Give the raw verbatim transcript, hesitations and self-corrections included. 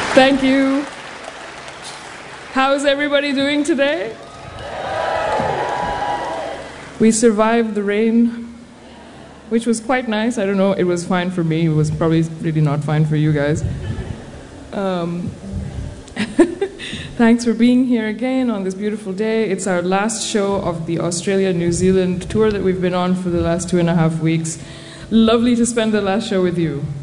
Thank you. How's everybody doing today? We survived the rain, which was quite nice. I don't know, it was fine for me. It was probably really not fine for you guys. Um, thanks for being here again on this beautiful day. It's our last show of the Australia-New Zealand tour that we've been on for the last two and a half weeks. Lovely to spend the last show with you.